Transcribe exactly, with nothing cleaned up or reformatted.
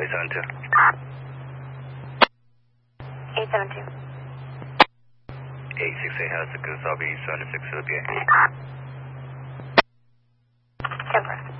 eight seven two. eight seven two. eight six eight has the Goose. I'll be seven six for the B A. Temper.